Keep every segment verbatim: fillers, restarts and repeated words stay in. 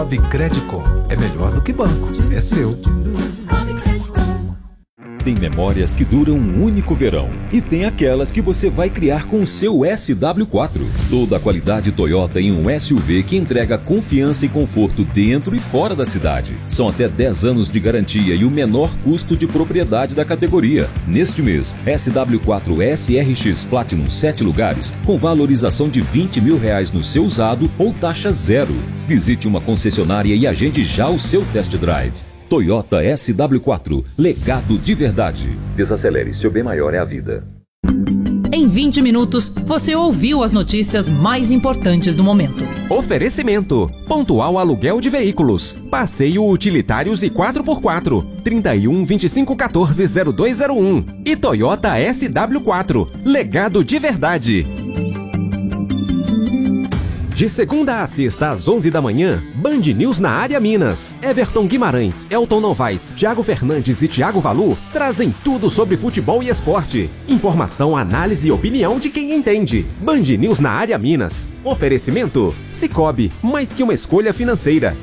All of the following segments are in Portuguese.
Cicobi Credicom é melhor do que banco, é seu. Tem memórias que duram um único verão e tem aquelas que você vai criar com o seu S W quatro. Toda a qualidade Toyota em um S U V que entrega confiança e conforto dentro e fora da cidade. São até dez anos de garantia e o menor custo de propriedade da categoria. Neste mês, S W quatro S R X Platinum sete lugares com valorização de vinte mil reais no seu usado ou taxa zero. Visite uma concessionária e agende já o seu test drive. Toyota S W quatro, legado de verdade. Desacelere, seu bem maior é a vida. Em vinte minutos, você ouviu as notícias mais importantes do momento. Oferecimento: Pontual Aluguel de Veículos, Passeio Utilitários e quatro por quatro, trinta e um, vinte e cinco, quatorze, zero dois zero um. E Toyota S W quatro, legado de verdade. De segunda a sexta às onze da manhã, Band News na área Minas. Everton Guimarães, Elton Novaes, Thiago Fernandes e Thiago Valu trazem tudo sobre futebol e esporte. Informação, análise e opinião de quem entende. Band News na área Minas. Oferecimento: Cicobi, mais que uma escolha financeira.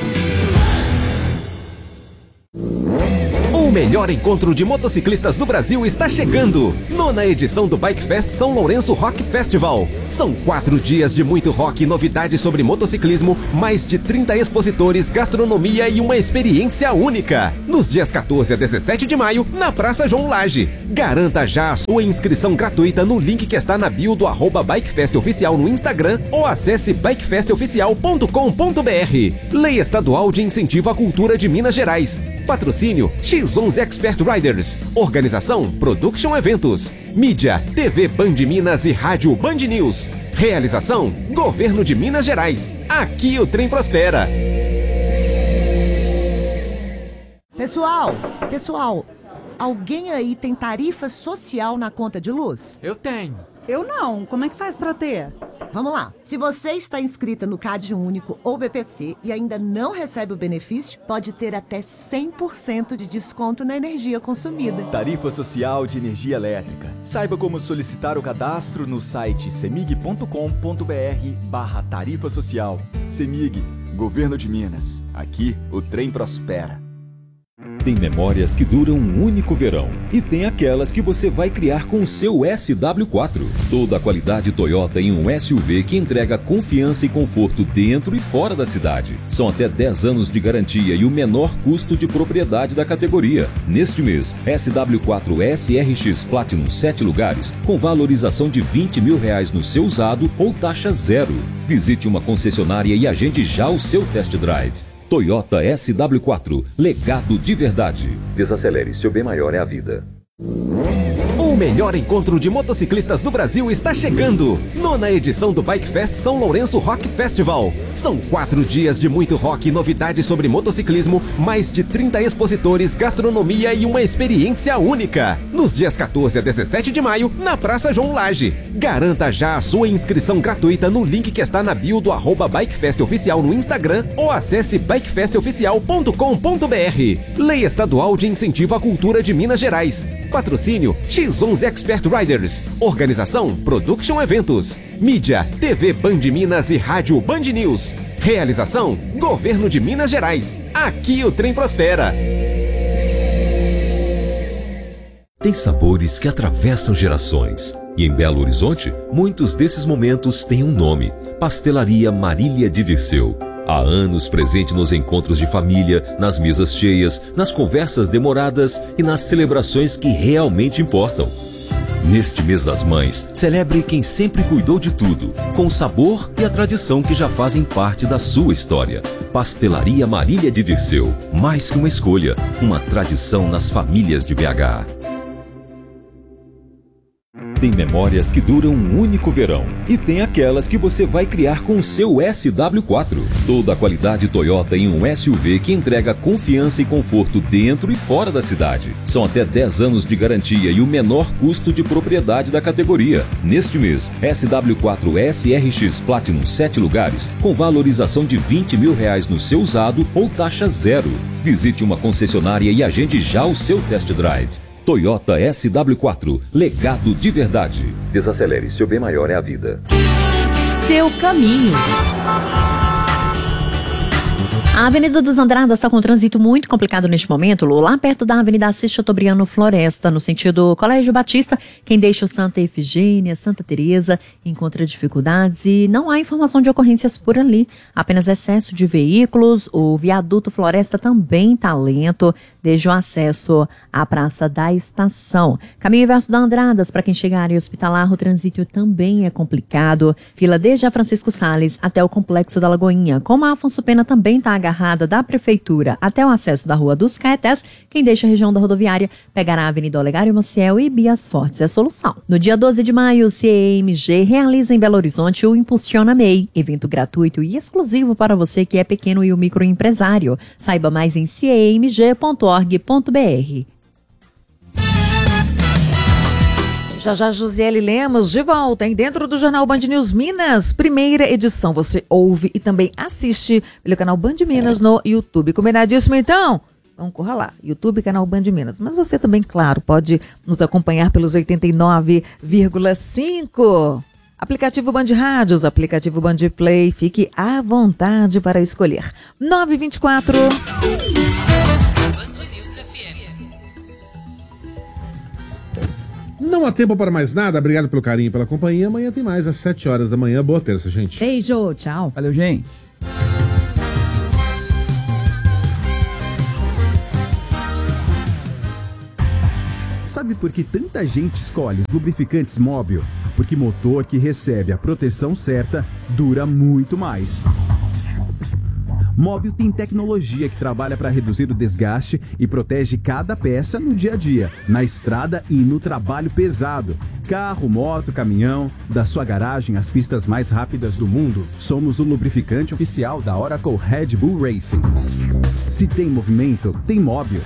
O melhor encontro de motociclistas do Brasil está chegando! Nona edição do Bike Fest São Lourenço Rock Festival. São quatro dias de muito rock, novidades sobre motociclismo, mais de trinta expositores, gastronomia e uma experiência única. Nos dias quatorze a dezessete de maio, na Praça João Lage. Garanta já a sua inscrição gratuita no link que está na bio do arroba Bikefest Oficial no Instagram ou acesse bike fest oficial ponto com ponto b r. Lei Estadual de Incentivo à Cultura de Minas Gerais. Patrocínio X onze Expert Riders. Organização Production Eventos. Mídia T V Band Minas e Rádio Band News. Realização Governo de Minas Gerais. Aqui o trem prospera. Pessoal, pessoal, alguém aí tem tarifa social na conta de luz? Eu tenho. Eu não. Como é que faz pra ter? Vamos lá. Se você está inscrita no Cade Único ou B P C e ainda não recebe o benefício, pode ter até cem por cento de desconto na energia consumida. Tarifa Social de Energia Elétrica. Saiba como solicitar o cadastro no site semig ponto com ponto b r barra tarifa social. Semig, Governo de Minas. Aqui o trem prospera. Tem memórias que duram um único verão e tem aquelas que você vai criar com o seu S W quatro. Toda a qualidade Toyota em um S U V que entrega confiança e conforto dentro e fora da cidade. São até dez anos de garantia e o menor custo de propriedade da categoria. Neste mês, S W quatro S R X Platinum sete lugares com valorização de vinte mil reais no seu usado ou taxa zero. Visite uma concessionária e agende já o seu test drive. Toyota S W quatro, legado de verdade. Desacelere, seu bem maior é a vida. O melhor encontro de motociclistas do Brasil está chegando! Nona edição do Bike Fest São Lourenço Rock Festival. São quatro dias de muito rock, novidades sobre motociclismo, mais de trinta expositores, gastronomia e uma experiência única. Nos dias quatorze a dezessete de maio, na Praça João Lage. Garanta já a sua inscrição gratuita no link que está na bio do arroba Bikefest Oficial no Instagram ou acesse bike fest oficial ponto com ponto b r. Lei Estadual de Incentivo à Cultura de Minas Gerais. Patrocínio X onze Expert Riders. Organização Production Eventos. Mídia T V Band Minas e Rádio Band News. Realização Governo de Minas Gerais. Aqui o trem prospera. Tem sabores que atravessam gerações. E em Belo Horizonte, muitos desses momentos têm um nome: Pastelaria Marília de Dirceu. Há anos presente nos encontros de família, nas mesas cheias, nas conversas demoradas e nas celebrações que realmente importam. Neste mês das mães, celebre quem sempre cuidou de tudo, com o sabor e a tradição que já fazem parte da sua história. Pastelaria Marília de Dirceu, mais que uma escolha, uma tradição nas famílias de B H. Tem memórias que duram um único verão e tem aquelas que você vai criar com o seu S W quatro. Toda a qualidade Toyota em um S U V que entrega confiança e conforto dentro e fora da cidade. São até dez anos de garantia e o menor custo de propriedade da categoria. Neste mês, S W quatro S R X Platinum sete lugares com valorização de vinte mil reais no seu usado ou taxa zero. Visite uma concessionária e agende já o seu test drive. Toyota S W quatro, legado de verdade. Desacelere, seu bem maior é a vida. Seu caminho. A Avenida dos Andradas está com um trânsito muito complicado neste momento, Lu, lá perto da Avenida Assis Chateaubriand Floresta, no sentido Colégio Batista. Quem deixa o Santa Efigênia, Santa Teresa, encontra dificuldades e não há informação de ocorrências por ali, apenas excesso de veículos. O viaduto Floresta também está lento, desde o acesso à Praça da Estação. Caminho inverso da Andradas, para quem chegar à área hospitalar, o trânsito também é complicado. Fila desde a Francisco Salles até o Complexo da Lagoinha. Como a Afonso Pena também está agarrada da Prefeitura até o acesso da Rua dos Caetés, quem deixa a região da rodoviária pegará a Avenida Olegário Maciel e Bias Fortes é a solução. No dia doze de maio, o C E M G realiza em Belo Horizonte o Impulsiona M E I, evento gratuito e exclusivo para você que é pequeno e o microempresário. Saiba mais em c e m g ponto org ponto b r. Já já Josiele Lemos de volta, hein? Dentro do Jornal Band News Minas, primeira edição. Você ouve e também assiste pelo canal Band Minas no YouTube. Combinadíssimo, então? Então corra lá, YouTube, canal Band Minas. Mas você também, claro, pode nos acompanhar pelos oitenta e nove vírgula cinco. Aplicativo Band Rádios, aplicativo Band Play. Fique à vontade para escolher. nove e vinte e quatro. Não há tempo para mais nada. Obrigado pelo carinho e pela companhia. Amanhã tem mais às sete horas da manhã. Boa terça, gente. Beijo, tchau. Valeu, gente. Sabe por que tanta gente escolhe os lubrificantes Móbil? Porque motor que recebe a proteção certa dura muito mais. Móbil tem tecnologia que trabalha para reduzir o desgaste e protege cada peça no dia a dia, na estrada e no trabalho pesado. Carro, moto, caminhão, da sua garagem às pistas mais rápidas do mundo, somos o lubrificante oficial da Oracle Red Bull Racing. Se tem movimento, tem Móbil.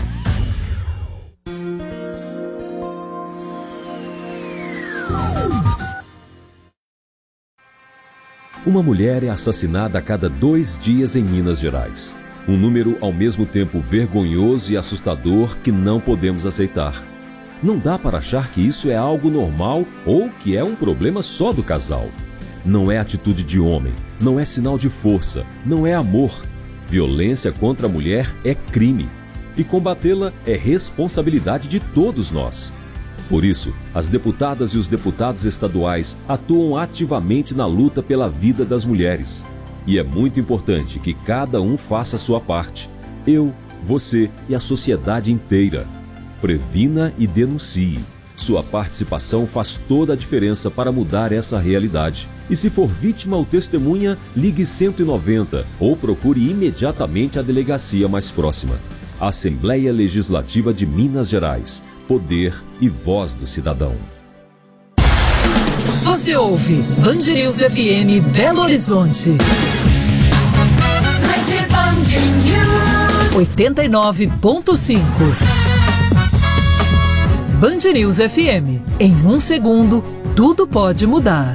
Uma mulher é assassinada a cada dois dias em Minas Gerais. Um número ao mesmo tempo vergonhoso e assustador que não podemos aceitar. Não dá para achar que isso é algo normal ou que é um problema só do casal. Não é atitude de homem, não é sinal de força, não é amor. Violência contra a mulher é crime. E combatê-la é responsabilidade de todos nós. Por isso, as deputadas e os deputados estaduais atuam ativamente na luta pela vida das mulheres. E é muito importante que cada um faça a sua parte. Eu, você e a sociedade inteira. Previna e denuncie. Sua participação faz toda a diferença para mudar essa realidade. E se for vítima ou testemunha, ligue cento e noventa ou procure imediatamente a delegacia mais próxima. Assembleia Legislativa de Minas Gerais. Poder e voz do cidadão. Você ouve Band News F M Belo Horizonte. oitenta e nove ponto cinco. Band News F M. Em um segundo, tudo pode mudar.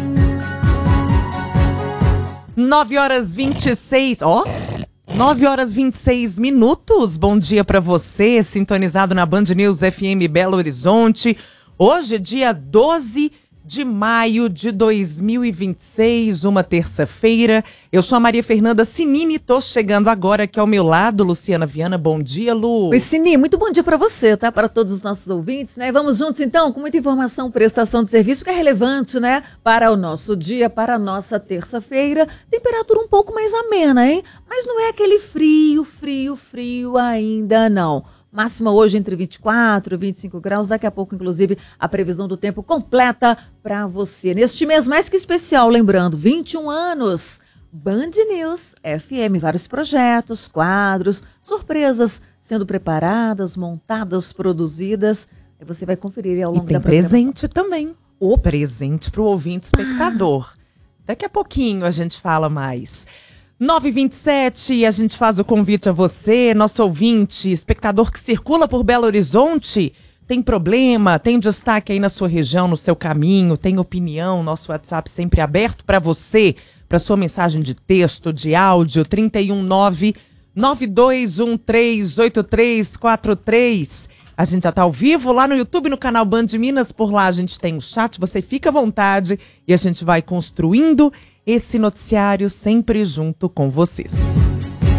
nove horas e vinte e seis. Ó. nove horas e vinte e seis minutos. Bom dia para você, sintonizado na Band News F M Belo Horizonte. Hoje, dia doze de maio de dois mil e vinte e seis, uma terça-feira. Eu sou a Maria Fernanda Sinini, tô chegando agora aqui ao meu lado, Luciana Viana. Bom dia, Lu. Oi, Sini, muito bom dia para você, tá? Para todos os nossos ouvintes, né? Vamos juntos, então, com muita informação, prestação de serviço que é relevante, né? Para o nosso dia, para a nossa terça-feira. Temperatura um pouco mais amena, hein? Mas não é aquele frio, frio, frio ainda, não. Máxima hoje entre vinte e quatro e vinte e cinco graus. Daqui a pouco, inclusive, a previsão do tempo completa para você. Neste mês mais que especial, lembrando, vinte e um anos, Band News F M. Vários projetos, quadros, surpresas sendo preparadas, montadas, produzidas. E você vai conferir ao longo e tem da programação. Presente também. O presente para o ouvinte espectador. Daqui a pouquinho a gente fala mais. nove e vinte e sete, e a gente faz o convite a você, nosso ouvinte, espectador que circula por Belo Horizonte. Tem problema, tem destaque aí na sua região, no seu caminho, tem opinião, nosso WhatsApp sempre aberto para você, para sua mensagem de texto, de áudio, trinta e um nove, nove dois um três, oito três quatro três. A gente já está ao vivo lá no YouTube, no canal Band Minas, por lá a gente tem o chat, você fica à vontade e a gente vai construindo esse noticiário sempre junto com vocês.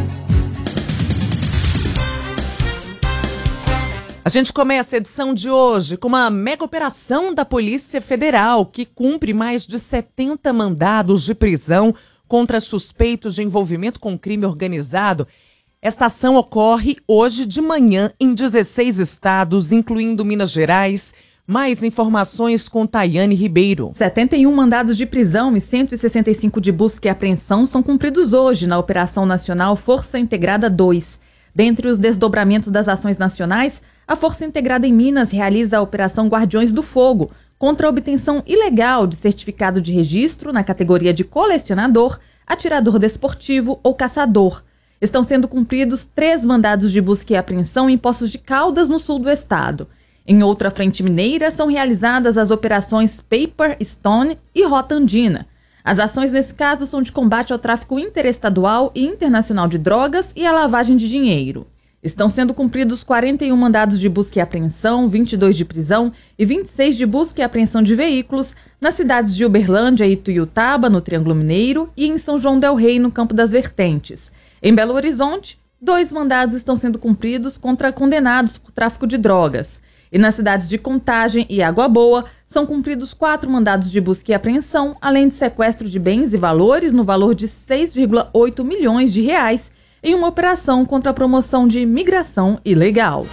A gente começa a edição de hoje com uma mega operação da Polícia Federal que cumpre mais de setenta mandados de prisão contra suspeitos de envolvimento com crime organizado. Esta ação ocorre hoje de manhã em dezesseis estados, incluindo Minas Gerais. Mais informações com Tayane Ribeiro. setenta e um mandados de prisão e cento e sessenta e cinco de busca e apreensão são cumpridos hoje na Operação Nacional Força Integrada dois. Dentre os desdobramentos das ações nacionais, a Força Integrada em Minas realiza a Operação Guardiões do Fogo, contra a obtenção ilegal de certificado de registro na categoria de colecionador, atirador desportivo ou caçador. Estão sendo cumpridos três mandados de busca e apreensão em Poços de Caldas, no sul do estado. Em outra frente mineira, são realizadas as operações Paper Stone e Rota Andina. As ações nesse caso são de combate ao tráfico interestadual e internacional de drogas e à lavagem de dinheiro. Estão sendo cumpridos quarenta e um mandados de busca e apreensão, vinte e dois de prisão e vinte e seis de busca e apreensão de veículos nas cidades de Uberlândia e Ituiutaba, no Triângulo Mineiro, e em São João del Rei, no Campo das Vertentes. Em Belo Horizonte, dois mandados estão sendo cumpridos contra condenados por tráfico de drogas. E nas cidades de Contagem e Água Boa, são cumpridos quatro mandados de busca e apreensão, além de sequestro de bens e valores no valor de seis vírgula oito milhões de reais, em uma operação contra a promoção de migração ilegal.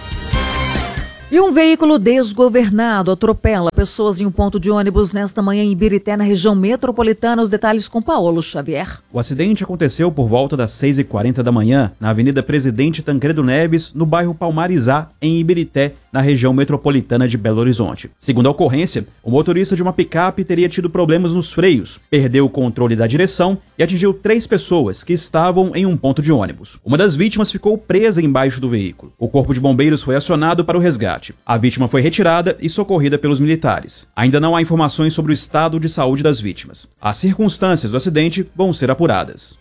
E um veículo desgovernado atropela pessoas em um ponto de ônibus nesta manhã em Ibirité, na região metropolitana. Os detalhes com Paulo Xavier. O acidente aconteceu por volta das seis e quarenta da manhã, na Avenida Presidente Tancredo Neves, no bairro Palmarizá, em Ibirité, na região metropolitana de Belo Horizonte. Segundo a ocorrência, o motorista de uma picape teria tido problemas nos freios, perdeu o controle da direção e atingiu três pessoas que estavam em um ponto de ônibus. Uma das vítimas ficou presa embaixo do veículo. O corpo de bombeiros foi acionado para o resgate. A vítima foi retirada e socorrida pelos militares. Ainda não há informações sobre o estado de saúde das vítimas. As circunstâncias do acidente vão ser apuradas.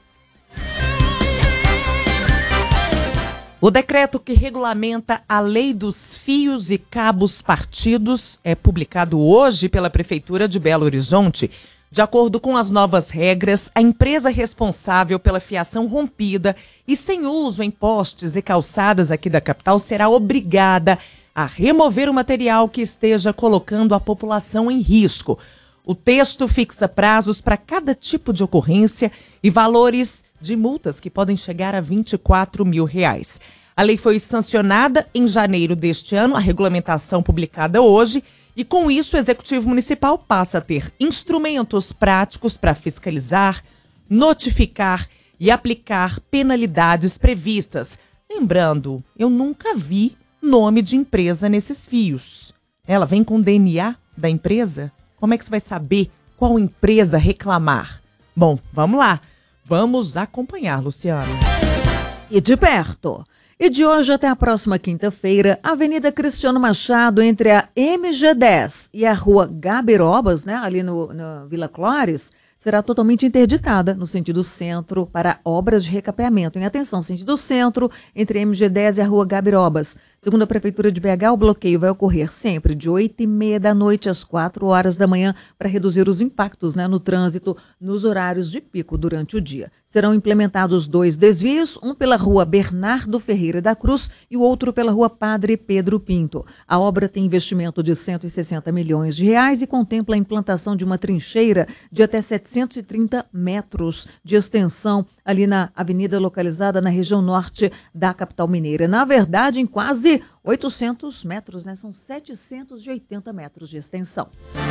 O decreto que regulamenta a lei dos fios e cabos partidos é publicado hoje pela Prefeitura de Belo Horizonte. De acordo com as novas regras, a empresa responsável pela fiação rompida e sem uso em postes e calçadas aqui da capital será obrigada a remover o material que esteja colocando a população em risco. O texto fixa prazos para cada tipo de ocorrência e valores de multas que podem chegar a vinte e quatro mil reais. A lei foi sancionada em janeiro deste ano, a regulamentação publicada hoje, e com isso o Executivo Municipal passa a ter instrumentos práticos para fiscalizar, notificar e aplicar penalidades previstas. Lembrando, eu nunca vi nome de empresa nesses fios. Ela vem com o D N A da empresa? Como é que você vai saber qual empresa reclamar? Bom, vamos lá. Vamos acompanhar, Luciano. E de perto. E de hoje até a próxima quinta-feira, a Avenida Cristiano Machado, entre a M G dez e a Rua Gabirobas, né, ali no, no Vila Clores, será totalmente interditada no sentido centro para obras de recapeamento. Em atenção, sentido centro, entre a M G dez e a Rua Gabirobas. Segundo a Prefeitura de B H, o bloqueio vai ocorrer sempre de oito e meia da noite às quatro horas da manhã para reduzir os impactos, né, no trânsito nos horários de pico durante o dia. Serão implementados dois desvios, um pela Rua Bernardo Ferreira da Cruz e o outro pela Rua Padre Pedro Pinto. A obra tem investimento de cento e sessenta milhões de reais e contempla a implantação de uma trincheira de até setecentos e trinta metros de extensão ali na avenida localizada na região norte da capital mineira. Na verdade, em quase oitocentos metros, né? São setecentos e oitenta metros de extensão.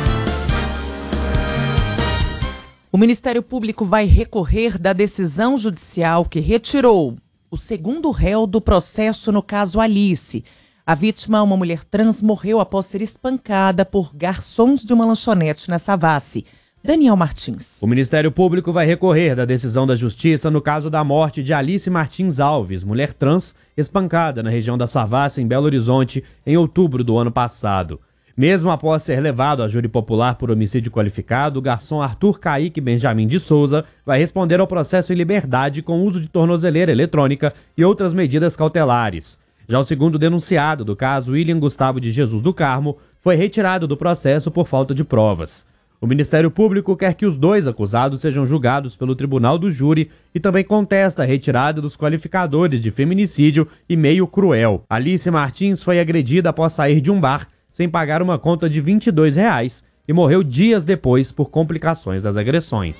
O Ministério Público vai recorrer da decisão judicial que retirou o segundo réu do processo no caso Alice. A vítima, uma mulher trans, morreu após ser espancada por garçons de uma lanchonete na Savassi. Daniel Martins. O Ministério Público vai recorrer da decisão da Justiça no caso da morte de Alice Martins Alves, mulher trans, espancada na região da Savassi, em Belo Horizonte, em outubro do ano passado. Mesmo após ser levado à júri popular por homicídio qualificado, o garçom Arthur Caíque Benjamin de Souza vai responder ao processo em liberdade com uso de tornozeleira eletrônica e outras medidas cautelares. Já o segundo denunciado do caso, William Gustavo de Jesus do Carmo, foi retirado do processo por falta de provas. O Ministério Público quer que os dois acusados sejam julgados pelo Tribunal do Júri e também contesta a retirada dos qualificadores de feminicídio e meio cruel. Alice Martins foi agredida após sair de um bar sem pagar uma conta de vinte e dois reais e morreu dias depois por complicações das agressões.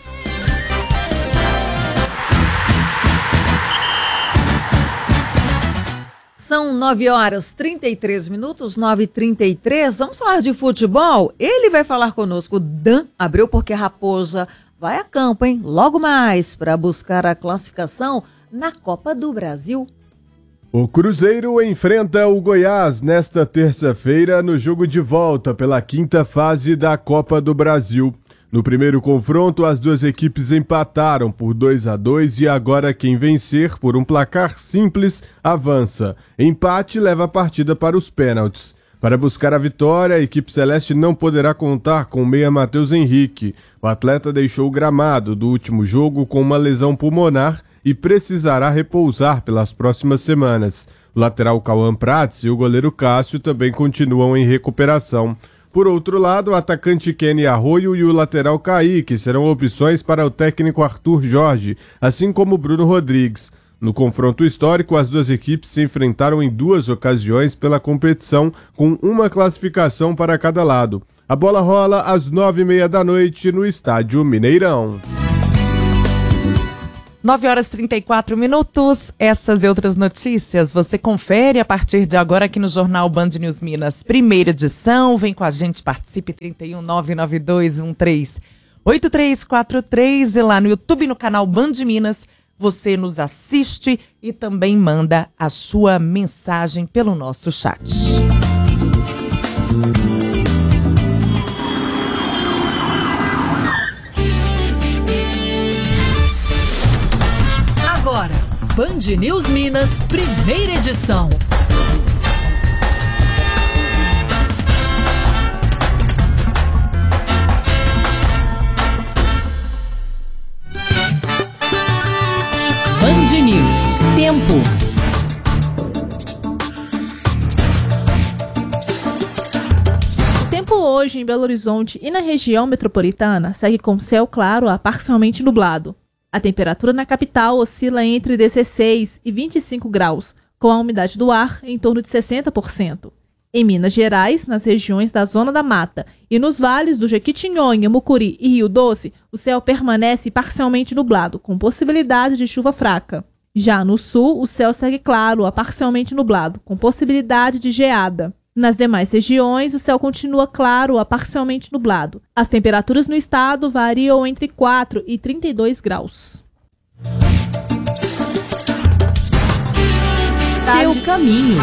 São nove horas e trinta e três minutos, nove e trinta e três. Vamos falar de futebol? Ele vai falar conosco. Dan Abreu, porque a Raposa vai a campo, hein? Logo mais, para buscar a classificação na Copa do Brasil. O Cruzeiro enfrenta o Goiás nesta terça-feira no jogo de volta pela quinta fase da Copa do Brasil. No primeiro confronto, as duas equipes empataram por dois a dois e agora quem vencer por um placar simples avança. Empate leva a partida para os pênaltis. Para buscar a vitória, a equipe celeste não poderá contar com o meia Matheus Henrique. O atleta deixou o gramado do último jogo com uma lesão pulmonar e precisará repousar pelas próximas semanas. O lateral Cauã Prats e o goleiro Cássio também continuam em recuperação. Por outro lado, o atacante Kenny Arroio e o lateral Kaique serão opções para o técnico Arthur Jorge, assim como Bruno Rodrigues. No confronto histórico, as duas equipes se enfrentaram em duas ocasiões pela competição, com uma classificação para cada lado. A bola rola às nove e meia da noite no Estádio Mineirão. nove horas e trinta e quatro minutos. Essas e outras notícias você confere a partir de agora aqui no Jornal Band News Minas, primeira edição. Vem com a gente, participe, trinta e um, nove nove dois um três, oito três quatro três. E lá no YouTube, no canal Band Minas, você nos assiste e também manda a sua mensagem pelo nosso chat. Agora, Band News Minas, primeira edição. Band News, tempo. O tempo hoje em Belo Horizonte e na região metropolitana segue com céu claro a parcialmente nublado. A temperatura na capital oscila entre dezesseis e vinte e cinco graus, com a umidade do ar em torno de sessenta por cento. Em Minas Gerais, nas regiões da Zona da Mata e nos vales do Jequitinhonha, Mucuri e Rio Doce, o céu permanece parcialmente nublado, com possibilidade de chuva fraca. Já no sul, o céu segue claro a parcialmente nublado, com possibilidade de geada. Nas demais regiões, o céu continua claro a parcialmente nublado. As temperaturas no estado variam entre quatro e trinta e dois graus. Seu caminho.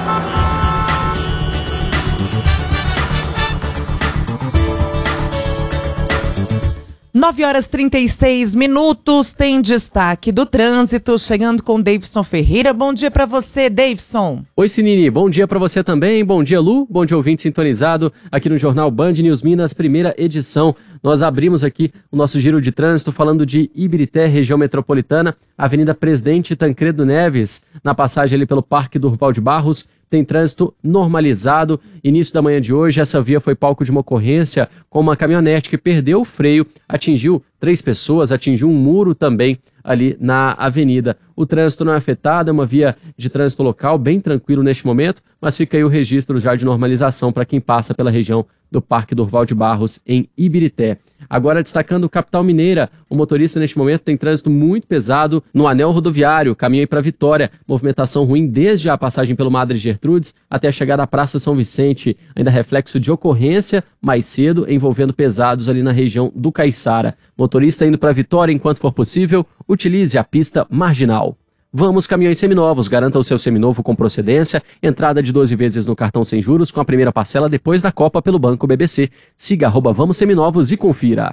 nove horas e trinta e seis minutos, tem destaque do trânsito, chegando com Davidson Ferreira. Bom dia para você, Davidson. Oi, Sinini, bom dia para você também. Bom dia, Lu. Bom dia, ouvinte sintonizado aqui no Jornal Band News Minas, primeira edição. Nós abrimos aqui o nosso giro de trânsito falando de Ibirité, região metropolitana, Avenida Presidente Tancredo Neves, na passagem ali pelo Parque Durval de Barros. Tem trânsito normalizado. Início da manhã de hoje, essa via foi palco de uma ocorrência com uma caminhonete que perdeu o freio, atingiu três pessoas, atingiu um muro também ali na avenida. O trânsito não é afetado, é uma via de trânsito local bem tranquilo neste momento, mas fica aí o registro já de normalização para quem passa pela região do Parque Durval de Barros, em Ibirité. Agora, destacando Capital Mineira, o motorista neste momento tem trânsito muito pesado no anel rodoviário, caminho aí para Vitória, movimentação ruim desde a passagem pelo Madre Gertrudes até a chegada à Praça São Vicente, ainda reflexo de ocorrência mais cedo, envolvendo pesados ali na região do Caiçara. Motorista indo para Vitória, enquanto for possível, utilize a pista marginal. Vamos Caminhões Seminovos, garanta o seu seminovo com procedência, entrada de doze vezes no cartão sem juros com a primeira parcela depois da Copa pelo Banco B B C. Siga arroba Vamos Seminovos e confira.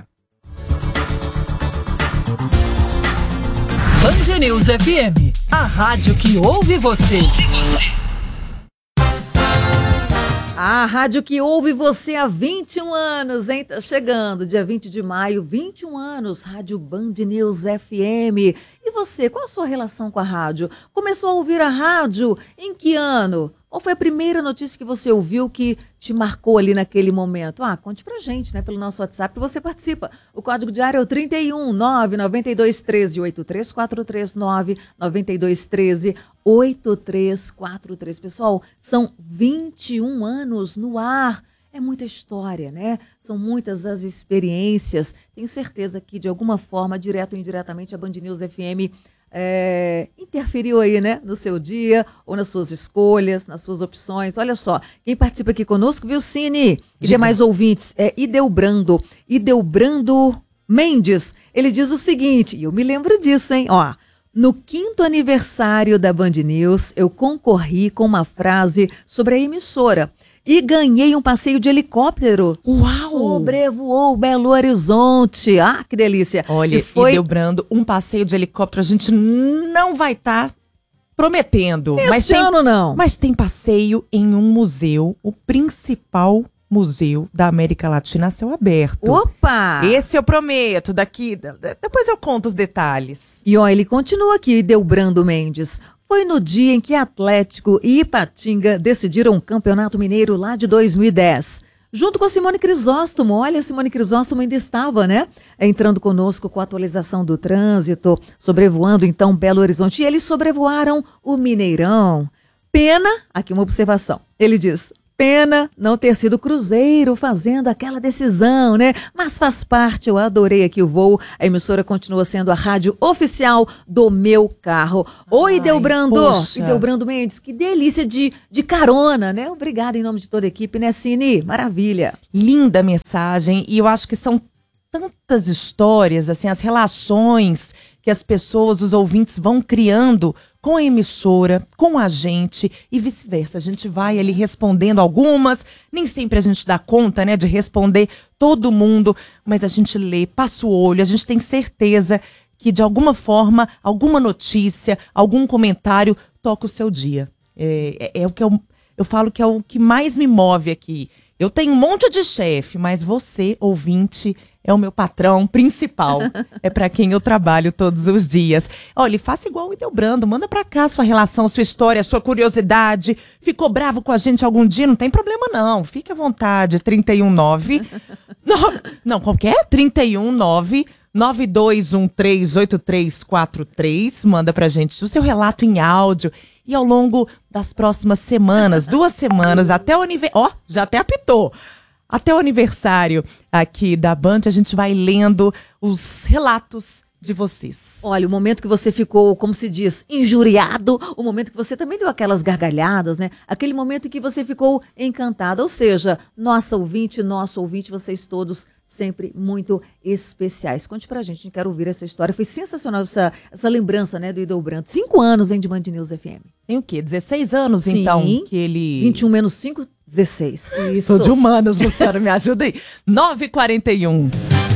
Band News F M, a rádio que ouve você. A rádio que ouve você há vinte e um anos, hein? Tá chegando, dia vinte de maio, vinte e um anos, Rádio Band News F M. E você, qual a sua relação com a rádio? Começou a ouvir a rádio em que ano? Qual foi a primeira notícia que você ouviu que te marcou ali naquele momento? Ah, conte pra gente, né? Pelo nosso WhatsApp que você participa. O código diário é o trinta e um, nove nove dois um três, oito três quatro três, nove nove dois um três, oito três quatro três. Pessoal, são vinte e um anos no ar. É muita história, né? São muitas as experiências. Tenho certeza que, de alguma forma, direto ou indiretamente, a Band News F M É, interferiu aí, né, no seu dia ou nas suas escolhas, nas suas opções. Olha só, quem participa aqui conosco, viu, Cine? E demais ouvintes, é Idelbrando, Idelbrando Mendes. Ele diz o seguinte, e eu me lembro disso, hein, ó. No quinto aniversário da Band News, eu concorri com uma frase sobre a emissora e ganhei um passeio de helicóptero. Uau! Sobrevoou Belo Horizonte. Ah, que delícia. Olha, e foi... Idelbrando, um passeio de helicóptero a gente não vai estar tá prometendo. Esse mas tem, ano não. Mas tem passeio em um museu, o principal museu da América Latina a céu aberto. Opa! Esse eu prometo, daqui, depois eu conto os detalhes. E ó, ele continua aqui, Idelbrando Mendes. Foi no dia em que Atlético e Ipatinga decidiram o Campeonato Mineiro lá de dois mil e dez. Junto com a Simone Crisóstomo. Olha, a Simone Crisóstomo ainda estava, né? Entrando conosco com a atualização do trânsito, sobrevoando então Belo Horizonte. E eles sobrevoaram o Mineirão. Pena, aqui uma observação. Ele diz... Pena não ter sido o Cruzeiro fazendo aquela decisão, né? Mas faz parte, eu adorei aqui o voo. A emissora continua sendo a rádio oficial do meu carro. Oi, Idelbrando. Idelbrando Mendes, que delícia de, de carona, né? Obrigada em nome de toda a equipe, né, Cine? Maravilha. Linda mensagem e eu acho que são tantas histórias, assim, as relações que as pessoas, os ouvintes vão criando com a emissora, com a gente e vice-versa. A gente vai ali respondendo algumas, nem sempre a gente dá conta, né, de responder todo mundo, mas a gente lê, passa o olho, a gente tem certeza que de alguma forma, alguma notícia, algum comentário toca o seu dia. É, é, é o que eu, eu falo que é o que mais me move aqui. Eu tenho um monte de chefe, mas você, ouvinte, é o meu patrão principal. É para quem eu trabalho todos os dias. Olha, faça igual o Idelbrando, manda para cá sua relação, sua história, sua curiosidade. Ficou bravo com a gente algum dia? Não tem problema não, fique à vontade. trinta e um nove... Não, qualquer? trinta e um nove... nove dois um três, oito três quatro três. Manda pra gente o seu relato em áudio. E ao longo das próximas semanas, duas semanas, até o aniversário. Ó, já até apitou. Até o aniversário aqui da Band, a gente vai lendo os relatos de vocês. Olha, o momento que você ficou, como se diz, injuriado, o momento que você também deu aquelas gargalhadas, né? Aquele momento em que você ficou encantado. Ou seja, nossa ouvinte, nosso ouvinte, vocês todos sempre muito especiais. Conte pra gente, a gente quer ouvir essa história. Foi sensacional essa, essa lembrança, né, do Idelbrando. Cinco anos, hein, de Band News F M. Tem o quê? dezesseis anos, Sim, então, que ele... vinte e um menos cinco, dezesseis. Isso. Sou de humanas, Luciano, me ajuda aí. nove e quarenta e um.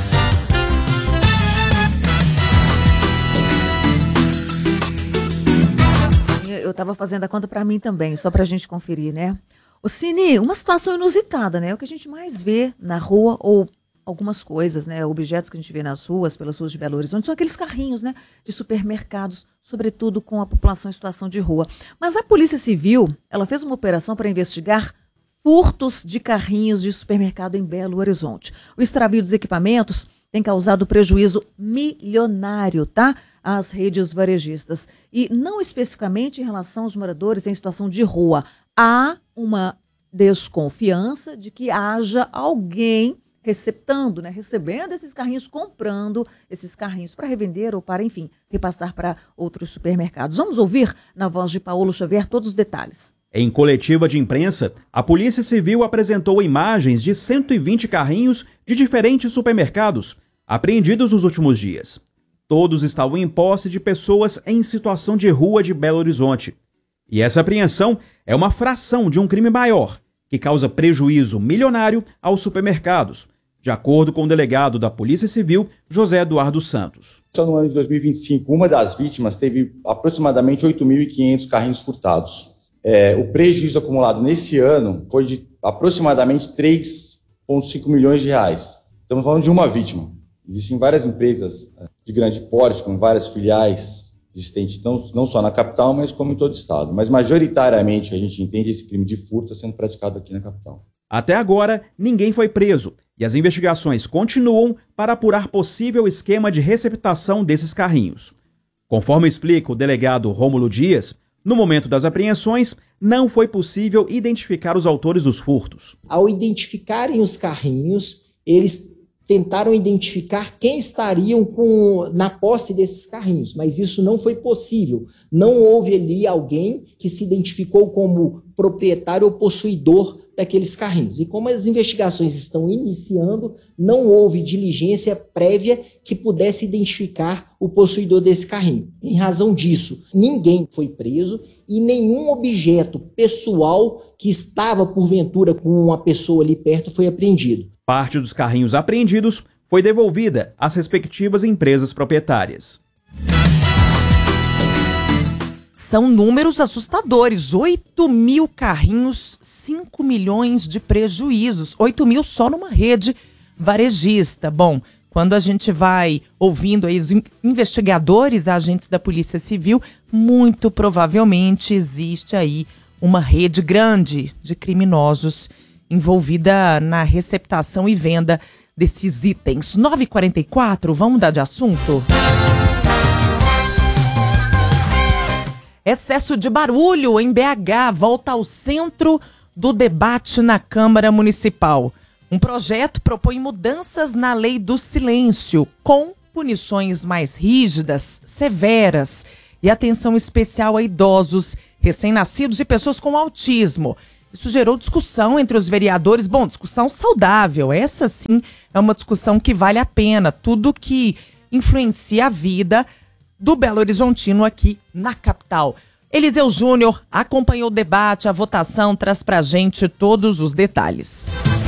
Eu estava fazendo a conta para mim também, só para a gente conferir, né? O Cine, uma situação inusitada, né? O que a gente mais vê na rua, ou algumas coisas, né? Objetos que a gente vê nas ruas, pelas ruas de Belo Horizonte, são aqueles carrinhos, né? De supermercados, sobretudo com a população em situação de rua. Mas a Polícia Civil, ela fez uma operação para investigar furtos de carrinhos de supermercado em Belo Horizonte. O extravio dos equipamentos tem causado prejuízo milionário, tá? Às redes varejistas. E não especificamente em relação aos moradores em situação de rua. Há uma desconfiança de que haja alguém receptando, né? Recebendo esses carrinhos, comprando esses carrinhos para revender ou para, enfim, repassar para outros supermercados. Vamos ouvir, na voz de Paulo Xavier, todos os detalhes. Em coletiva de imprensa, a Polícia Civil apresentou imagens de cento e vinte carrinhos de diferentes supermercados apreendidos nos últimos dias. Todos estavam em posse de pessoas em situação de rua de Belo Horizonte. E essa apreensão é uma fração de um crime maior, que causa prejuízo milionário aos supermercados, de acordo com o delegado da Polícia Civil, José Eduardo Santos. Só no ano de dois mil e vinte e cinco, uma das vítimas teve aproximadamente oito mil e quinhentos carrinhos furtados. É, o prejuízo acumulado nesse ano foi de aproximadamente três vírgula cinco milhões de reais. Estamos falando de uma vítima. Existem várias empresas de grande porte, com várias filiais existentes, não, não só na capital, mas como em todo o estado. Mas, majoritariamente, a gente entende esse crime de furto sendo praticado aqui na capital. Até agora, ninguém foi preso e as investigações continuam para apurar possível esquema de receptação desses carrinhos. Conforme explica o delegado Rômulo Dias, no momento das apreensões, não foi possível identificar os autores dos furtos. Ao identificarem os carrinhos, eles tentaram identificar quem estariam com, na posse desses carrinhos, mas isso não foi possível. Não houve ali alguém que se identificou como proprietário ou possuidor daqueles carrinhos. E como as investigações estão iniciando, não houve diligência prévia que pudesse identificar o possuidor desse carrinho. Em razão disso, ninguém foi preso e nenhum objeto pessoal que estava, porventura, com uma pessoa ali perto foi apreendido. Parte dos carrinhos apreendidos foi devolvida às respectivas empresas proprietárias. São números assustadores. oito mil carrinhos, cinco milhões de prejuízos. oito mil só numa rede varejista. Bom, quando a gente vai ouvindo aí os investigadores, agentes da Polícia Civil, muito provavelmente existe aí uma rede grande de criminosos envolvida na receptação e venda desses itens. nove e quarenta e quatro, vamos mudar de assunto? Excesso de barulho em B H volta ao centro do debate na Câmara Municipal. Um projeto propõe mudanças na lei do silêncio, com punições mais rígidas, severas e atenção especial a idosos, recém-nascidos e pessoas com autismo. Isso gerou discussão entre os vereadores. Bom, discussão saudável. Essa sim é uma discussão que vale a pena. Tudo que influencia a vida do Belo Horizontino aqui na capital. Eliseu Júnior acompanhou o debate, a votação, traz pra gente todos os detalhes.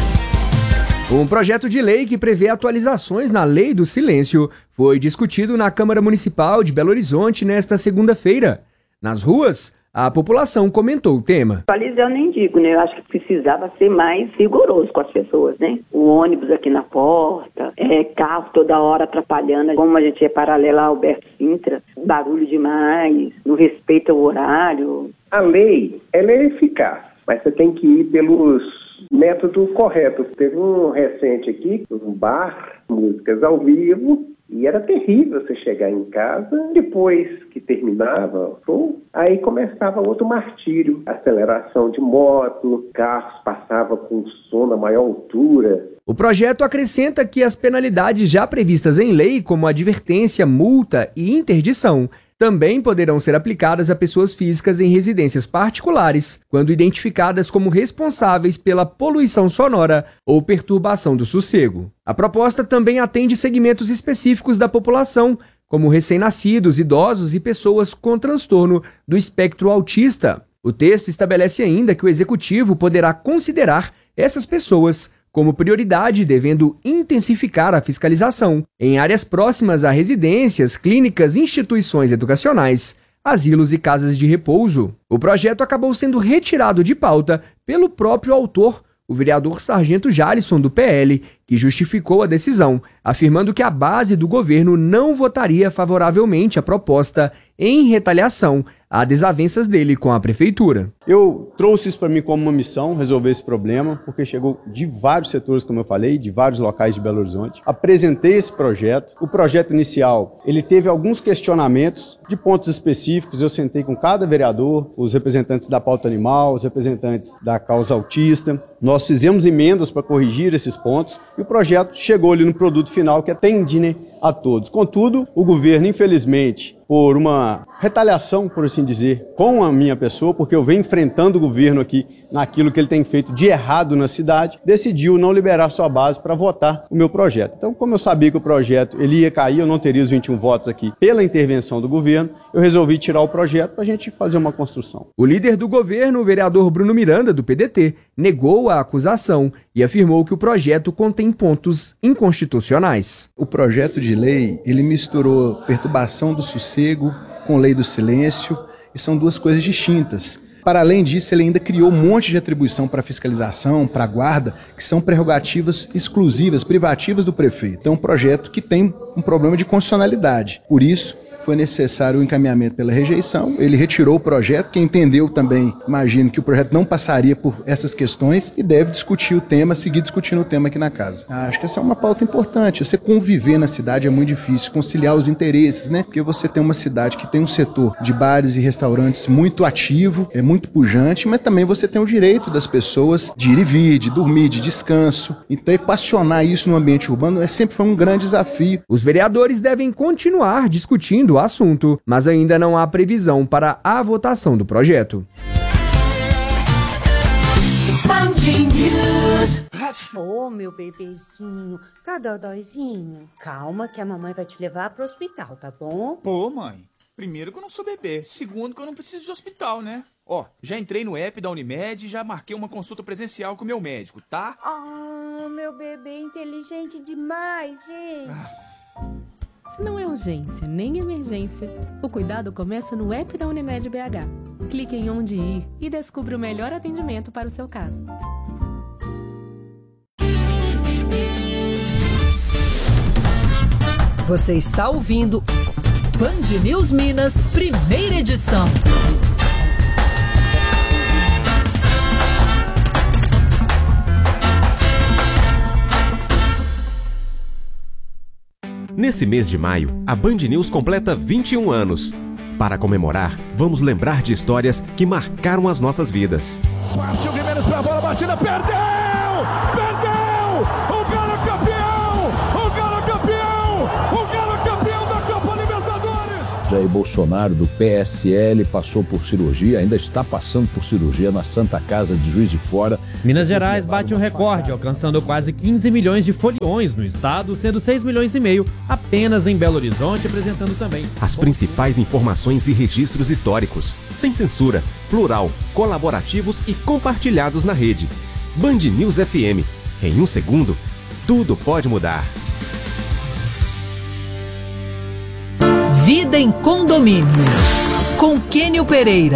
Um projeto de lei que prevê atualizações na Lei do Silêncio foi discutido na Câmara Municipal de Belo Horizonte nesta segunda-feira. Nas ruas, a população comentou o tema. Atualizar eu nem digo, né? Eu acho que precisava ser mais rigoroso com as pessoas, né? O ônibus aqui na porta, é, carro toda hora atrapalhando. Como a gente é paralela ao Alberto Sintra, barulho demais, não respeita o horário. A lei, ela é eficaz, mas você tem que ir pelos métodos corretos. Teve um recente aqui, um bar, músicas ao vivo, e era terrível você chegar em casa, depois que terminava o show, aí começava outro martírio. Aceleração de moto, carros passavam com som na maior altura. O projeto acrescenta que as penalidades já previstas em lei, como advertência, multa e interdição, também poderão ser aplicadas a pessoas físicas em residências particulares, quando identificadas como responsáveis pela poluição sonora ou perturbação do sossego. A proposta também atende segmentos específicos da população, como recém-nascidos, idosos e pessoas com transtorno do espectro autista. O texto estabelece ainda que o executivo poderá considerar essas pessoas como prioridade, devendo intensificar a fiscalização em áreas próximas a residências, clínicas, instituições educacionais, asilos e casas de repouso. O projeto acabou sendo retirado de pauta pelo próprio autor, o vereador Sargento Jalisson, do P L, que justificou a decisão, afirmando que a base do governo não votaria favoravelmente a proposta em retaliação a desavenças dele com a prefeitura. Eu trouxe isso para mim como uma missão, resolver esse problema, porque chegou de vários setores, como eu falei, de vários locais de Belo Horizonte. Apresentei esse projeto. O projeto inicial, ele teve alguns questionamentos de pontos específicos. Eu sentei com cada vereador, os representantes da pauta animal, os representantes da causa autista. Nós fizemos emendas para corrigir esses pontos e o projeto chegou ali no produto final que atende, né, a todos. Contudo, o governo, infelizmente, por uma retaliação, por assim dizer, com a minha pessoa, porque eu venho enfrentando o governo aqui naquilo que ele tem feito de errado na cidade, decidiu não liberar sua base para votar o meu projeto. Então, como eu sabia que o projeto ele ia cair, eu não teria os vinte e um votos aqui pela intervenção do governo, eu resolvi tirar o projeto para a gente fazer uma construção. O líder do governo, o vereador Bruno Miranda, do P D T, negou a acusação e afirmou que o projeto contém pontos inconstitucionais. O projeto de lei, ele misturou perturbação do sossego com lei do silêncio, e são duas coisas distintas. Para além disso, ele ainda criou um monte de atribuição para fiscalização, para guarda, que são prerrogativas exclusivas, privativas do prefeito. Então é um projeto que tem um problema de constitucionalidade. Por isso, foi necessário o encaminhamento pela rejeição, ele retirou o projeto, que entendeu também, imagino, que o projeto não passaria por essas questões e deve discutir o tema, seguir discutindo o tema aqui na casa. Acho que essa é uma pauta importante, você conviver na cidade é muito difícil, conciliar os interesses, né? Porque você tem uma cidade que tem um setor de bares e restaurantes muito ativo, é muito pujante, mas também você tem o direito das pessoas de ir e vir, de dormir, de descanso. Então, equacionar isso no ambiente urbano é sempre foi um grande desafio. Os vereadores devem continuar discutindo o assunto, mas ainda não há previsão para a votação do projeto. Ô, oh, meu bebezinho, tá dodóizinho? Calma que a mamãe vai te levar pro hospital, tá bom? Pô, mãe, primeiro que eu não sou bebê, segundo que eu não preciso de hospital, né? Ó, já entrei no app da Unimed e já marquei uma consulta presencial com o meu médico, tá? Oh, meu bebê inteligente demais, gente. Ah. Se não é urgência nem emergência, o cuidado começa no app da Unimed B H. Clique em onde ir e descubra o melhor atendimento para o seu caso. Você está ouvindo Band News Minas, primeira edição. Nesse mês de maio, a Band News completa vinte e um anos. Para comemorar, vamos lembrar de histórias que marcaram as nossas vidas. Partiu o Guimarães para a bola, batida, perdeu! Perdeu! O Galo é campeão! O Galo é campeão! O Galo é campeão da Copa Libertadores! Jair Bolsonaro, do P S L, passou por cirurgia, ainda está passando por cirurgia na Santa Casa de Juiz de Fora. Minas Gerais bate um recorde, alcançando quase quinze milhões de foliões no estado, sendo seis milhões e meio apenas em Belo Horizonte, apresentando também as principais informações e registros históricos, sem censura, plural, colaborativos e compartilhados na rede. Band News F M. Em um segundo, tudo pode mudar. Vida em Condomínio, com Kênio Pereira.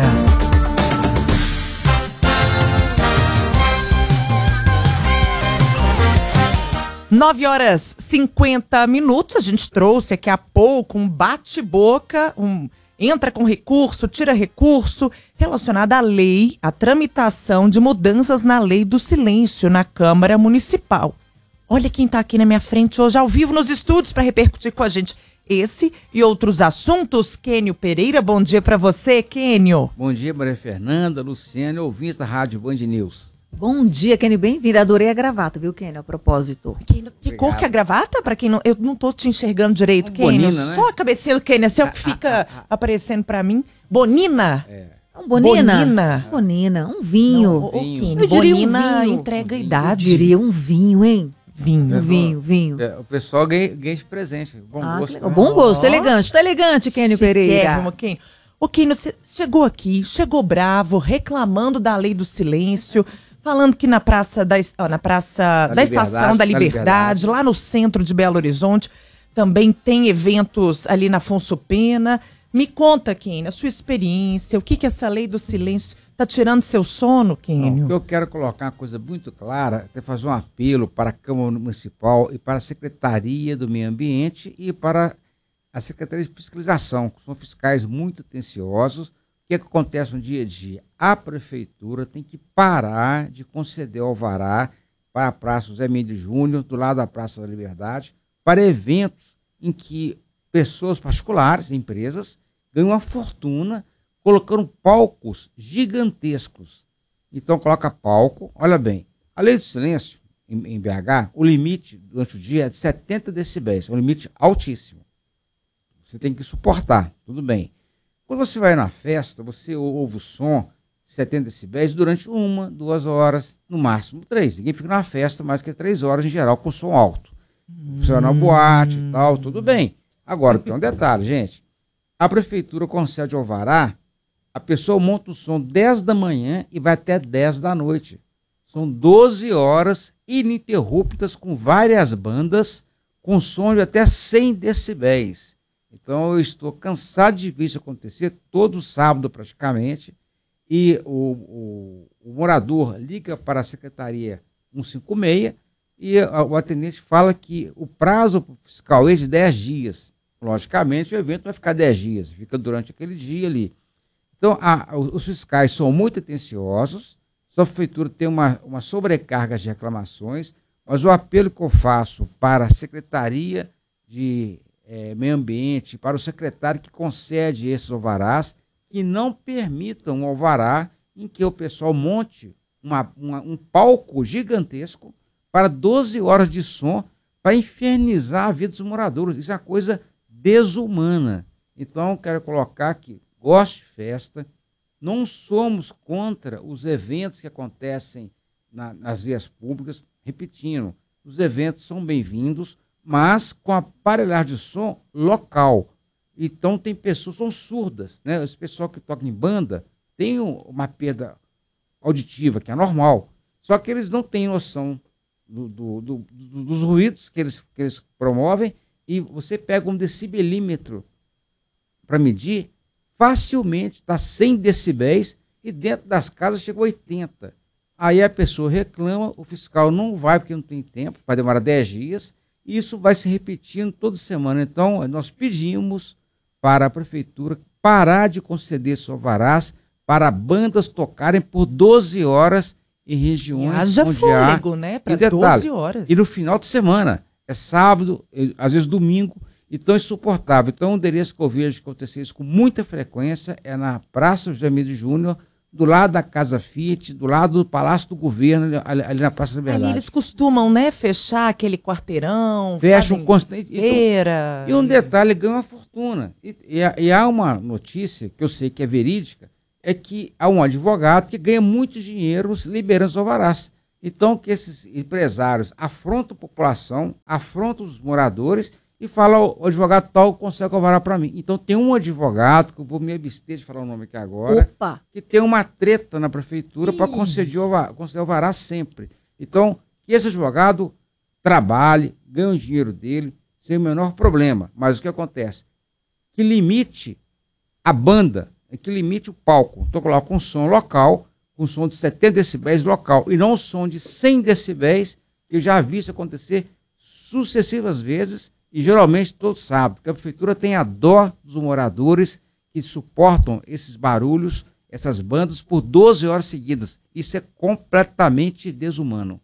nove horas e cinquenta minutos, a gente trouxe aqui há pouco um bate-boca, um entra com recurso, tira recurso, relacionado à lei, à tramitação de mudanças na lei do silêncio na Câmara Municipal. Olha quem está aqui na minha frente hoje, ao vivo nos estúdios, para repercutir com a gente esse e outros assuntos. Kênio Pereira, bom dia para você, Kênio. Bom dia, Maria Fernanda, Luciano, ouvintes da Rádio Band News. Bom dia, Kênio, bem-vindo. Adorei a gravata, viu, Kênio, a propósito. Kênio, que cor que é a gravata? Para quem não... Eu não tô te enxergando direito, Kênio. Bonina, né? Só a cabecinha do Kênio, assim é o que fica ah, ah, ah, aparecendo para mim. Bonina? É. Um bonina? Bonina. Bonina, um vinho. Não, o, vinho. O Kênio, eu diria bonina um vinho. entrega a Eu idade. diria um vinho, hein? Vinho. Um vinho, vinho. É, o pessoal ganha, ganha de presente. Bom ah, gosto. Né? Bom gosto, oh. elegante. Tá elegante, Kênio Pereira. É, Kênio. O Kênio chegou aqui, chegou bravo, reclamando da lei do silêncio, falando que na praça da, na praça da, da Estação da Liberdade, da Liberdade, lá no centro de Belo Horizonte, também tem eventos ali na Afonso Pena. Me conta, Kênio, a sua experiência, o que, que essa lei do silêncio está tirando seu sono, Kênio? Não, eu quero colocar uma coisa muito clara, até fazer um apelo para a Câmara Municipal e para a Secretaria do Meio Ambiente e para a Secretaria de Fiscalização, que são fiscais muito atenciosos. O que, é que acontece no dia a dia? A Prefeitura tem que parar de conceder alvará para a Praça José Mendes Júnior, do lado da Praça da Liberdade, para eventos em que pessoas particulares, empresas, ganham uma fortuna colocando palcos gigantescos. Então coloca palco, olha bem, a lei do silêncio em, em B H, o limite durante o dia é de setenta decibéis, é um limite altíssimo. Você tem que suportar, tudo bem. Quando você vai na festa, você ouve o som de setenta decibéis durante uma, duas horas, no máximo três. Ninguém fica na festa mais que três horas em geral com som alto. Hum. Você vai na boate e tal, tudo bem. Agora tem um detalhe, gente. A prefeitura concede alvará, a pessoa monta o som dez da manhã e vai até dez da noite. São doze horas ininterruptas com várias bandas com som de até cem decibéis. Então eu estou cansado de ver isso acontecer todo sábado praticamente. e o, o, o morador liga para a secretaria cento e cinquenta e seis e a, o atendente fala que o prazo fiscal é de dez dias. Logicamente, o evento vai ficar dez dias, fica durante aquele dia ali. Então, a, os fiscais são muito atenciosos, a prefeitura tem uma, uma sobrecarga de reclamações, mas o apelo que eu faço para a Secretaria de é, Meio Ambiente, para o secretário que concede esses alvarás, que não permitam um alvará em que o pessoal monte uma, uma, um palco gigantesco para doze horas de som para infernizar a vida dos moradores. Isso é uma coisa desumana. Então, quero colocar que gosto de festa, não somos contra os eventos que acontecem na, nas vias públicas. Repetindo, os eventos são bem-vindos, mas com aparelhagem de som local. Então, tem pessoas que são surdas, né? Esse pessoal que toca em banda tem uma perda auditiva, que é normal. Só que eles não têm noção do, do, do, do, dos ruídos que eles, que eles promovem, e você pega um decibelímetro para medir, facilmente está cem decibéis e dentro das casas chega a oitenta. Aí a pessoa reclama, o fiscal não vai porque não tem tempo, vai demorar dez dias, e isso vai se repetindo toda semana. Então, nós pedimos para a prefeitura parar de conceder esses alvarás para bandas tocarem por doze horas em regiões Haja onde fôlego, há... né? Para E detalhe, doze horas. E no final de semana, é sábado, às vezes domingo, então é insuportável. Então, um endereço que eu vejo que acontecer isso com muita frequência é na Praça José Emílio Júnior, do lado da Casa Fiat, do lado do Palácio do Governo, ali, ali na Praça da Liberdade. Aí eles costumam, né, fechar aquele quarteirão, fecham constante. Feira. E um detalhe, ganha uma fortuna. E, e, e há uma notícia, que eu sei que é verídica, é que há um advogado que ganha muito dinheiro liberando os alvarás. Então, que esses empresários afrontam a população, afrontam os moradores e falam, o advogado tal consegue alvará para mim. Então, tem um advogado, que eu vou me abster de falar o nome aqui agora, Opa. que tem uma treta na prefeitura para conceder alvará, conceder alvará sempre. Então, que esse advogado trabalhe, ganhe o dinheiro dele, sem o menor problema. Mas o que acontece? Que limite a banda, que limite o palco. Então, coloca um som local, um som de setenta decibéis local, e não um som de cem decibéis, que eu já vi isso acontecer sucessivas vezes, e geralmente todo sábado, que a prefeitura tem a dó dos moradores que suportam esses barulhos, essas bandas, por doze horas seguidas. Isso é completamente desumano.